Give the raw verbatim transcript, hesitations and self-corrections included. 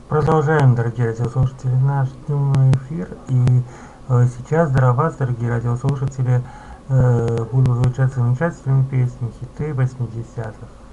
Продолжаем, дорогие радиослушатели, наш дневной эфир. И э, сейчас для вас, дорогие радиослушатели, э, будут звучать замечательные песни, хиты восьмидесятых.